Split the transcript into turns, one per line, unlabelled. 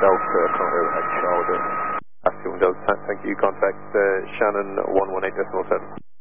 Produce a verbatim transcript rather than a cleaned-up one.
Delta, Congo overhead Charlie. Asking Delta, thank you, contact uh, Shannon one one eight decimal seven.